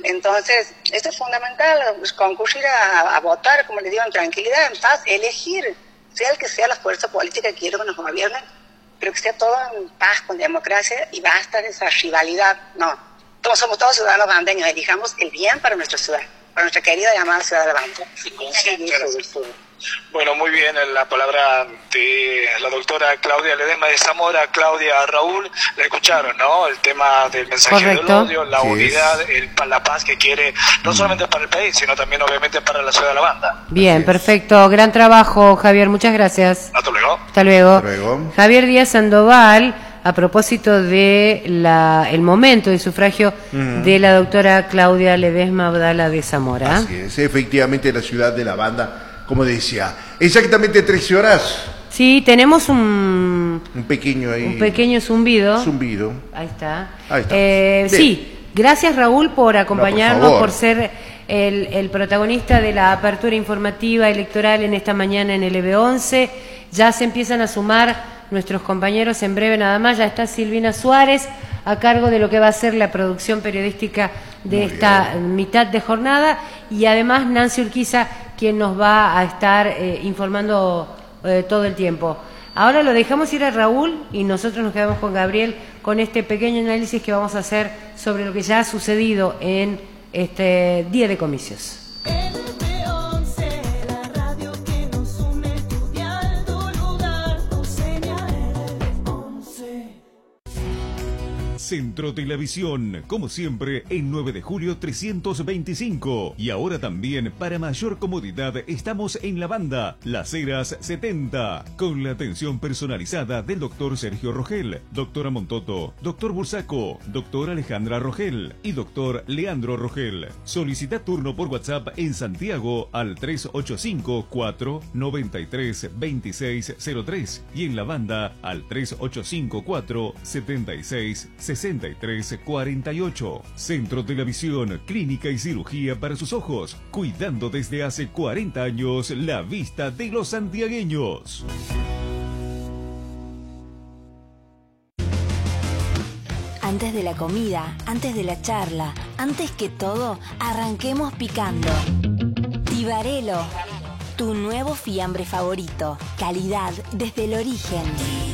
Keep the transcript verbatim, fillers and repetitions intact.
Entonces, esto es fundamental, pues, concurrir a, a votar, como les digo, en tranquilidad, en paz, elegir, sea el que sea la fuerza política que quiera que nos gobiernen, pero que sea todo en paz, con democracia, y basta de esa rivalidad. No, todos somos todos ciudadanos bandeños, elijamos el bien para nuestra ciudad, para nuestra querida y amada ciudad de La Banda. Bueno, muy bien, la palabra de la doctora Claudia Ledesma de Zamora. Claudia, Raúl, la escucharon, ¿no? El tema del mensaje Correcto. del odio, la Sí, unidad, el, la paz que quiere, no solamente para el país, sino también obviamente para la ciudad de La Banda. Bien, perfecto. Gran trabajo, Javier. Muchas gracias. Hasta luego. Hasta luego. Hasta luego. Javier Díaz Sandoval, a propósito de la, el momento de sufragio uh-huh. de la doctora Claudia Ledesma Abdala de Zamora. Así es, efectivamente la ciudad de La Banda, como decía, exactamente trece horas. Sí, tenemos un... Un pequeño ahí. Un pequeño zumbido. Zumbido. Ahí está. Ahí está. Eh, sí, gracias Raúl por acompañarnos, no, por, por ser el, el protagonista de la apertura informativa electoral en esta mañana en el E B once. Ya se empiezan a sumar nuestros compañeros en breve nada más. Ya está Silvina Suárez a cargo de lo que va a ser la producción periodística de Muy esta bien. mitad de jornada, y además Nancy Urquiza, quien nos va a estar eh, informando eh, todo el tiempo. Ahora lo dejamos ir a Raúl y nosotros nos quedamos con Gabriel con este pequeño análisis que vamos a hacer sobre lo que ya ha sucedido en este día de comicios. Centro Televisión, como siempre, en nueve de julio trescientos veinticinco. Y ahora también, para mayor comodidad, estamos en La Banda, Las Heras setenta, con la atención personalizada del doctor Sergio Rogel, doctora Montoto, doctor Bursaco, doctora Alejandra Rogel y doctor Leandro Rogel. Solicita turno por WhatsApp en Santiago al tres ocho cinco, cuatro nueve tres, dos seis cero tres y en La Banda al tres ocho cinco, cuatro siete seis, sesenta y tres cuarenta y ocho. Centro Televisión, clínica y cirugía para sus ojos, cuidando desde hace cuarenta años la vista de los santiagueños. Antes de la comida, antes de la charla, antes que todo, arranquemos picando. Tibarelo, tu nuevo fiambre favorito. Calidad desde el origen.